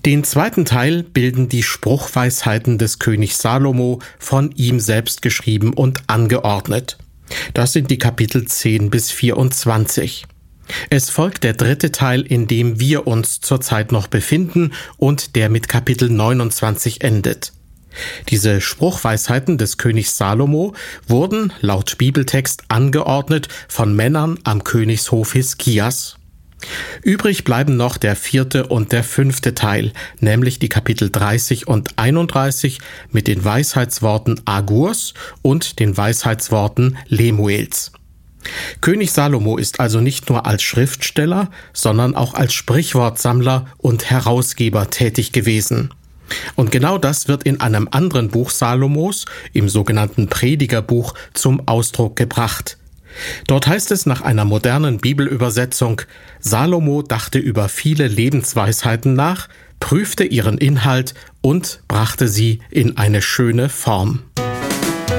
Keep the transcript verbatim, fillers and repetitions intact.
Den zweiten Teil bilden die Spruchweisheiten des Königs Salomo, von ihm selbst geschrieben und angeordnet. Das sind die Kapitel zehn bis vierundzwanzig. Es folgt der dritte Teil, in dem wir uns zurzeit noch befinden und der mit Kapitel neunundzwanzig endet. Diese Spruchweisheiten des Königs Salomo wurden laut Bibeltext angeordnet von Männern am Königshof Hiskias. Übrig bleiben noch der vierte und der fünfte Teil, nämlich die Kapitel dreißig und einunddreißig mit den Weisheitsworten Agurs und den Weisheitsworten Lemuels. König Salomo ist also nicht nur als Schriftsteller, sondern auch als Sprichwortsammler und Herausgeber tätig gewesen. Und genau das wird in einem anderen Buch Salomos, im sogenannten Predigerbuch, zum Ausdruck gebracht. Dort heißt es nach einer modernen Bibelübersetzung: Salomo dachte über viele Lebensweisheiten nach, prüfte ihren Inhalt und brachte sie in eine schöne Form.